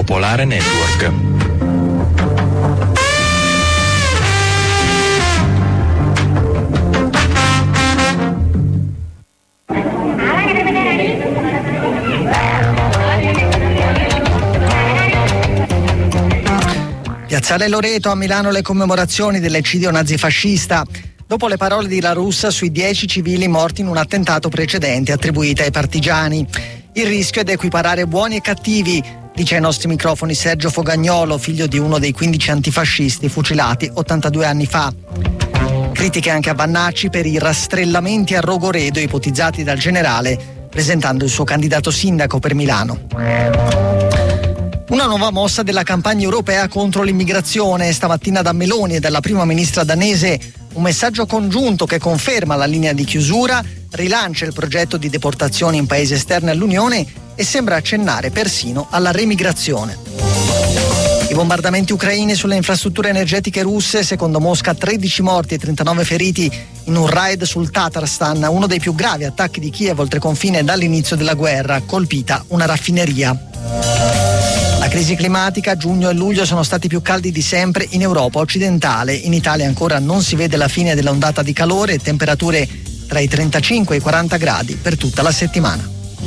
Popolare Network. Piazzale Loreto, a Milano le commemorazioni dell'eccidio nazifascista. Dopo le parole di La Russa sui 10 civili morti in un attentato precedente attribuito ai partigiani. Il rischio è di equiparare buoni e cattivi, dice ai nostri microfoni Sergio Fogagnolo, figlio di uno dei 15 antifascisti fucilati 82 anni fa. Critiche anche a Vannacci per i rastrellamenti a Rogoredo ipotizzati dal generale, presentando il suo candidato sindaco per Milano. Una nuova mossa della campagna europea contro l'immigrazione. Stamattina da Meloni e dalla prima ministra danese un messaggio congiunto che conferma la linea di chiusura, rilancia il progetto di deportazione in paesi esterni all'Unione e sembra accennare persino alla remigrazione. I bombardamenti ucraini sulle infrastrutture energetiche russe, secondo Mosca 13 morti e 39 feriti in un raid sul Tatarstan, uno dei più gravi attacchi di Kiev oltreconfine dall'inizio della guerra, colpita una raffineria. La crisi climatica, giugno e luglio sono stati più caldi di sempre in Europa occidentale. In Italia ancora non si vede la fine dell'ondata di calore e temperature tra i 35 e i 40 gradi per tutta la settimana.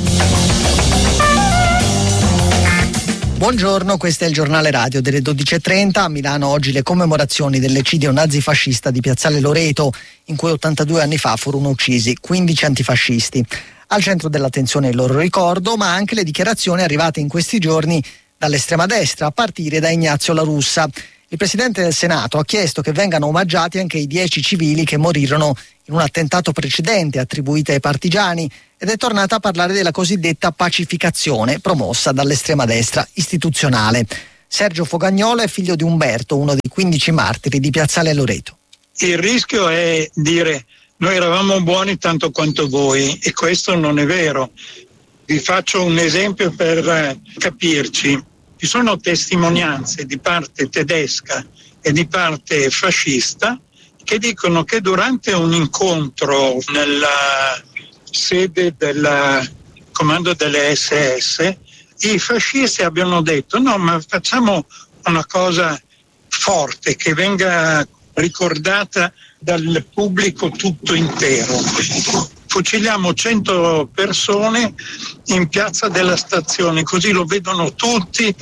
Buongiorno, questo è il giornale radio delle 12.30. A Milano oggi le commemorazioni dell'eccidio nazifascista di Piazzale Loreto, in cui 82 anni fa furono uccisi 15 antifascisti. Al centro dell'attenzione il loro ricordo, ma anche le dichiarazioni arrivate in questi giorni dall'estrema destra, a partire da Ignazio La Russa. Il Presidente del Senato ha chiesto che vengano omaggiati anche i 10 civili che morirono in un attentato precedente attribuito ai partigiani ed è tornata a parlare della cosiddetta pacificazione promossa dall'estrema destra istituzionale. Sergio Fogagnolo è figlio di Umberto, uno dei 15 martiri di Piazzale Loreto. Il rischio è dire noi eravamo buoni tanto quanto voi, e questo non è vero. Vi faccio un esempio per capirci. Ci sono testimonianze di parte tedesca e di parte fascista che dicono che durante un incontro nella sede del comando delle SS i fascisti abbiano detto no, ma facciamo una cosa forte che venga ricordata dal pubblico tutto intero. Fuciliamo 100 persone in piazza della stazione, così lo vedono tutti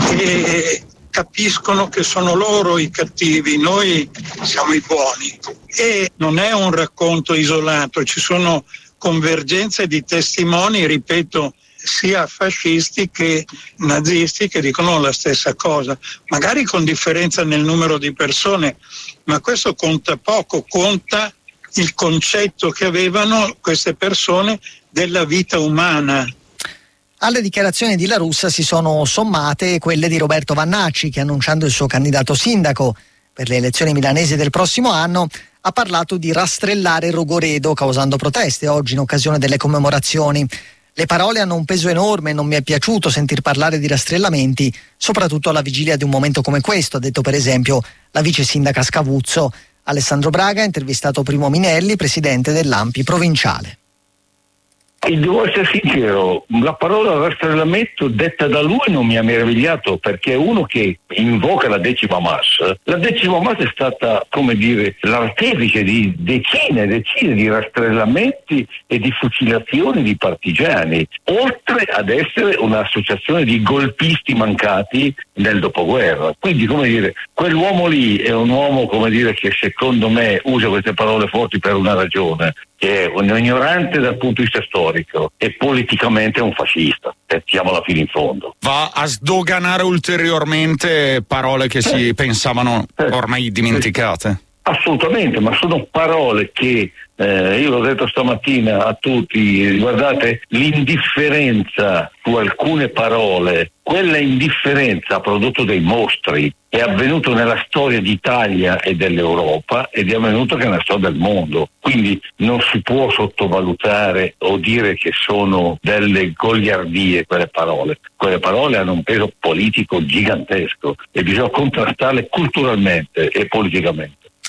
e capiscono che sono loro i cattivi, noi siamo i buoni. E non è un racconto isolato, ci sono convergenze di testimoni, ripeto, sia fascisti che nazisti che dicono la stessa cosa, magari con differenza nel numero di persone, ma questo conta poco, conta il concetto che avevano queste persone della vita umana. Alle dichiarazioni di La Russa si sono sommate quelle di Roberto Vannacci, che annunciando il suo candidato sindaco per le elezioni milanesi del prossimo anno ha parlato di rastrellare Rogoredo, causando proteste oggi in occasione delle commemorazioni. Le parole hanno un peso enorme e non mi è piaciuto sentir parlare di rastrellamenti, soprattutto alla vigilia di un momento come questo, ha detto per esempio la vice sindaca Scavuzzo. Alessandro Braga ha intervistato Primo Minelli, presidente dell'ANPI provinciale. E devo essere sincero, la parola rastrellamento detta da lui non mi ha meravigliato, perché è uno che invoca la 10ª Mas. La 10ª Mas è stata, come dire, l'artefice di decine e decine di rastrellamenti e di fucilazioni di partigiani, oltre ad essere un'associazione di golpisti mancati nel dopoguerra. Quindi, come dire, quell'uomo lì è un uomo, come dire, che secondo me usa queste parole forti per una ragione, che è un ignorante dal punto di vista storico e politicamente è un fascista. Mettiamola fino in fondo. Va a sdoganare ulteriormente parole che si pensavano ormai dimenticate. Assolutamente, ma sono parole che io l'ho detto stamattina a tutti, guardate, l'indifferenza su alcune parole, quella indifferenza ha prodotto dei mostri, è avvenuto nella storia d'Italia e dell'Europa ed è avvenuto anche nella storia del mondo, quindi non si può sottovalutare o dire che sono delle goliardie quelle parole hanno un peso politico gigantesco e bisogna contrastarle culturalmente e politicamente.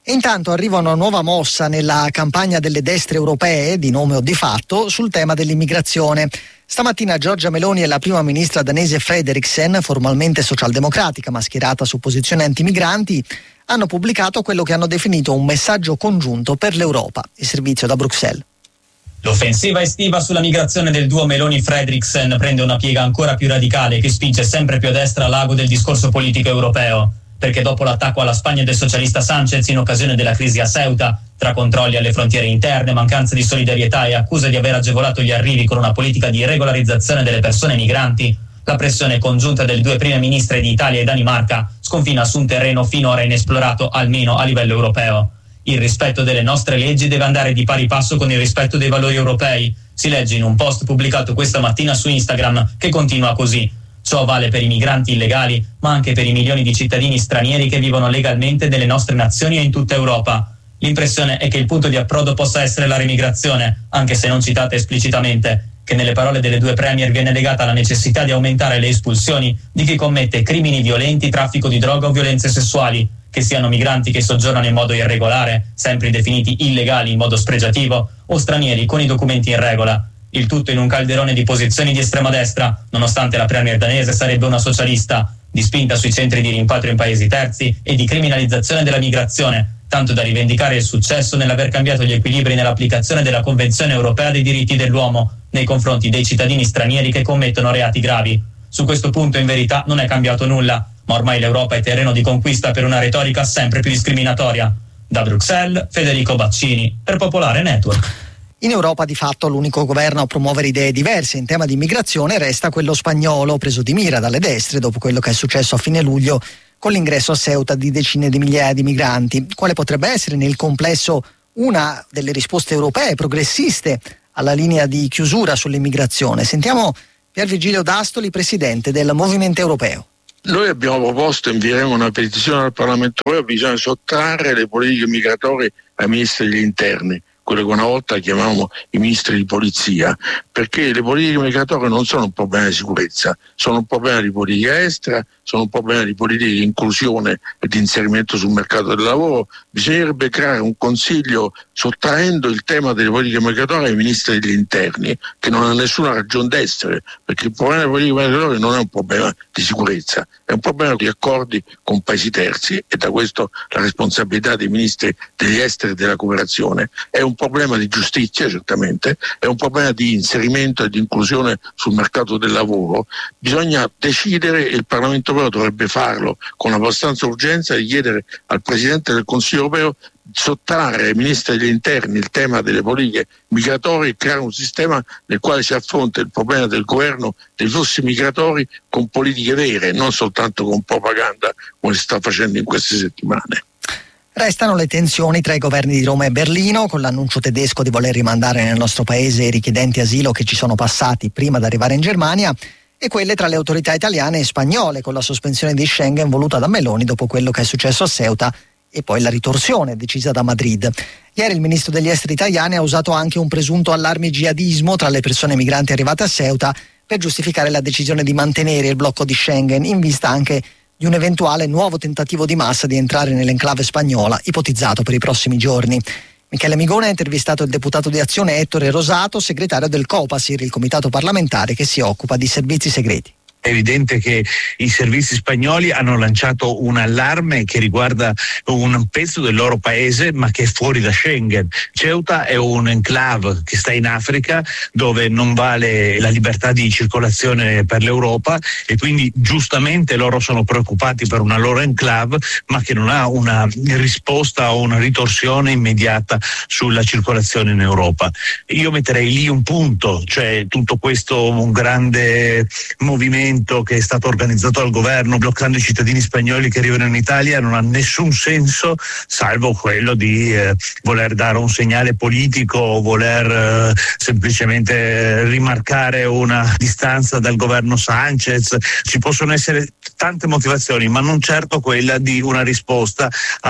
E intanto arriva una nuova mossa nella campagna delle destre europee, di nome o di fatto, sul tema dell'immigrazione. Stamattina Giorgia Meloni e la prima ministra danese Frederiksen, formalmente socialdemocratica ma schierata su posizioni antimigranti, hanno pubblicato quello che hanno definito un messaggio congiunto per l'Europa. Il servizio da Bruxelles. L'offensiva estiva sulla migrazione del duo Meloni-Frederiksen prende una piega ancora più radicale che spinge sempre più a destra l'ago del discorso politico europeo. Perché dopo l'attacco alla Spagna del socialista Sánchez in occasione della crisi a Ceuta, tra controlli alle frontiere interne, mancanza di solidarietà e accuse di aver agevolato gli arrivi con una politica di regolarizzazione delle persone migranti, la pressione congiunta delle due prime ministre di Italia e Danimarca sconfina su un terreno finora inesplorato almeno a livello europeo. Il rispetto delle nostre leggi deve andare di pari passo con il rispetto dei valori europei, si legge in un post pubblicato questa mattina su Instagram che continua così. Ciò vale per i migranti illegali, ma anche per i milioni di cittadini stranieri che vivono legalmente nelle nostre nazioni e in tutta Europa. L'impressione è che il punto di approdo possa essere la remigrazione, anche se non citata esplicitamente, che nelle parole delle due premier viene legata alla necessità di aumentare le espulsioni di chi commette crimini violenti, traffico di droga o violenze sessuali, che siano migranti che soggiornano in modo irregolare, sempre definiti illegali in modo spregiativo, o stranieri con i documenti in regola. Il tutto in un calderone di posizioni di estrema destra, nonostante la premier danese sarebbe una socialista, di spinta sui centri di rimpatrio in paesi terzi e di criminalizzazione della migrazione, tanto da rivendicare il successo nell'aver cambiato gli equilibri nell'applicazione della Convenzione europea dei diritti dell'uomo nei confronti dei cittadini stranieri che commettono reati gravi. Su questo punto in verità non è cambiato nulla, ma ormai l'Europa è terreno di conquista per una retorica sempre più discriminatoria. Da Bruxelles, Federico Baccini, per Popolare Network. In Europa di fatto l'unico governo a promuovere idee diverse in tema di immigrazione resta quello spagnolo, preso di mira dalle destre dopo quello che è successo a fine luglio con l'ingresso a Ceuta di decine di migliaia di migranti. Quale potrebbe essere nel complesso una delle risposte europee progressiste alla linea di chiusura sull'immigrazione? Sentiamo Pier Vigilio D'Astoli, presidente del Movimento Europeo. Noi abbiamo proposto e invieremo una petizione al Parlamento Europeo: bisogna sottrarre le politiche migratorie ai ministri degli interni, quello che una volta chiamavamo i ministri di polizia, perché le politiche migratorie non sono un problema di sicurezza, sono un problema di politica estera, sono un problema di politica di inclusione e di inserimento sul mercato del lavoro. Bisognerebbe creare un consiglio sottraendo il tema delle politiche migratorie ai ministri degli interni, che non ha nessuna ragione d'essere, perché il problema delle politiche migratorie non è un problema di sicurezza, è un problema di accordi con paesi terzi, e da questo la responsabilità dei ministri degli esteri e della cooperazione. È un problema di giustizia, certamente, è un problema di inserimento e di inclusione sul mercato del lavoro. Bisogna decidere, e il Parlamento Europeo dovrebbe farlo con abbastanza urgenza, di chiedere al Presidente del Consiglio Europeo di sottrarre ai ministri degli interni il tema delle politiche migratorie e creare un sistema nel quale si affronta il problema del governo dei flussi migratori con politiche vere, non soltanto con propaganda come si sta facendo in queste settimane. Restano le tensioni tra i governi di Roma e Berlino, con l'annuncio tedesco di voler rimandare nel nostro paese i richiedenti asilo che ci sono passati prima di arrivare in Germania, e quelle tra le autorità italiane e spagnole, con la sospensione di Schengen voluta da Meloni dopo quello che è successo a Ceuta e poi la ritorsione decisa da Madrid. Ieri il ministro degli esteri italiano ha usato anche un presunto allarme jihadismo tra le persone migranti arrivate a Ceuta per giustificare la decisione di mantenere il blocco di Schengen, in vista anche di un eventuale nuovo tentativo di massa di entrare nell'enclave spagnola, ipotizzato per i prossimi giorni. Michele Migone ha intervistato il deputato di Azione Ettore Rosato, segretario del Copasir, il comitato parlamentare che si occupa di servizi segreti. È evidente che i servizi spagnoli hanno lanciato un allarme che riguarda un pezzo del loro paese ma che è fuori da Schengen. Ceuta è un enclave che sta in Africa, dove non vale la libertà di circolazione per l'Europa, e quindi giustamente loro sono preoccupati per una loro enclave ma che non ha una risposta o una ritorsione immediata sulla circolazione in Europa. Io metterei lì un punto, cioè tutto questo un grande movimento che è stato organizzato dal governo bloccando i cittadini spagnoli che arrivano in Italia non ha nessun senso, salvo quello di voler dare un segnale politico o voler semplicemente rimarcare una distanza dal governo Sánchez. Ci possono essere tante motivazioni, ma non certo quella di una risposta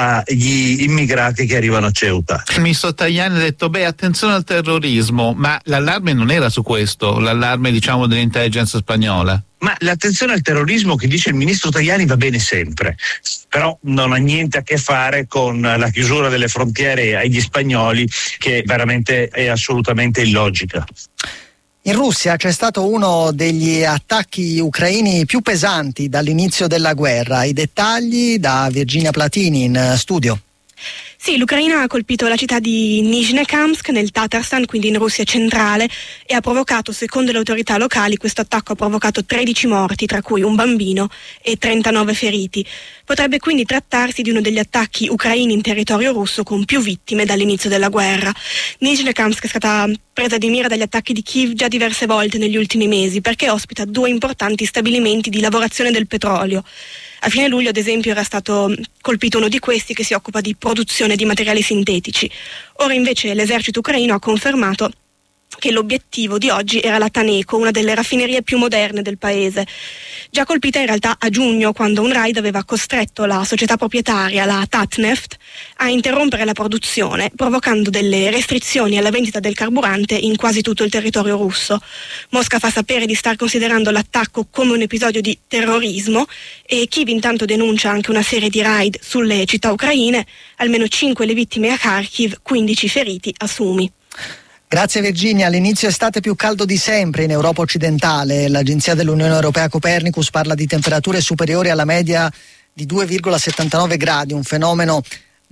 agli immigrati che arrivano a Ceuta. Il ministro Tajani ha detto attenzione al terrorismo, ma l'allarme non era su questo, l'allarme dell'intelligence spagnola. Ma l'attenzione al terrorismo che dice il ministro Tajani va bene sempre. però non ha niente a che fare con la chiusura delle frontiere agli spagnoli, che veramente è assolutamente illogica. In Russia c'è stato uno degli attacchi ucraini più pesanti dall'inizio della guerra. I dettagli da Virginia Platini in studio. Sì, l'Ucraina ha colpito la città di Nizhnekamsk nel Tatarstan, quindi in Russia centrale, e ha provocato, secondo le autorità locali, questo attacco ha provocato 13 morti, tra cui un bambino, e 39 feriti. Potrebbe quindi trattarsi di uno degli attacchi ucraini in territorio russo con più vittime dall'inizio della guerra. Nizhnekamsk è stata presa di mira dagli attacchi di Kiev già diverse volte negli ultimi mesi, perché ospita 2 importanti stabilimenti di lavorazione del petrolio. A fine luglio, ad esempio, era stato colpito uno di questi che si occupa di produzione di materiali sintetici. Ora invece l'esercito ucraino ha confermato che l'obiettivo di oggi era la Taneco, una delle raffinerie più moderne del paese, già colpita in realtà a giugno, quando un raid aveva costretto la società proprietaria, la Tatneft, a interrompere la produzione, provocando delle restrizioni alla vendita del carburante in quasi tutto il territorio russo. Mosca fa sapere di star considerando l'attacco come un episodio di terrorismo e Kiev intanto denuncia anche una serie di raid sulle città ucraine, almeno 5 le vittime a Kharkiv, 15 feriti a Sumi. Grazie Virginia. L'inizio estate più caldo di sempre in Europa occidentale. L'agenzia dell'Unione Europea Copernicus parla di temperature superiori alla media di 2,79 gradi, un fenomeno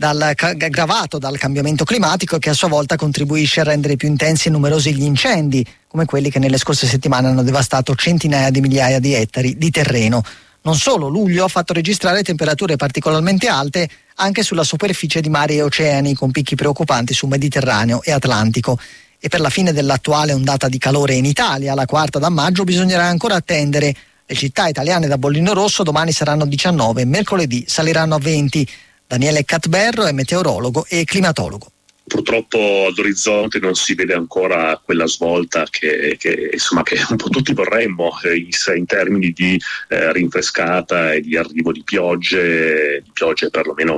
aggravato dal cambiamento climatico che a sua volta contribuisce a rendere più intensi e numerosi gli incendi, come quelli che nelle scorse settimane hanno devastato centinaia di migliaia di ettari di terreno. Non solo, luglio ha fatto registrare temperature particolarmente alte anche sulla superficie di mari e oceani, con picchi preoccupanti su Mediterraneo e Atlantico. E per la fine dell'attuale ondata di calore in Italia, la quarta da maggio, bisognerà ancora attendere. Le città italiane da bollino rosso domani saranno 19, mercoledì saliranno a 20. Daniele Catberro è meteorologo e climatologo. Purtroppo all'orizzonte non si vede ancora quella svolta che un po' tutti vorremmo in termini di rinfrescata e di arrivo di piogge perlomeno